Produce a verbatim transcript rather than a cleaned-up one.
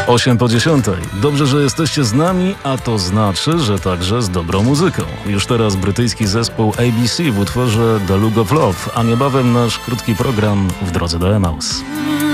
osiem po dziesiątej. Dobrze, że jesteście z nami, a to znaczy, że także z dobrą muzyką. Już teraz brytyjski zespół A B C w utworze The Look of Love, a niebawem nasz krótki program W drodze do Emaus.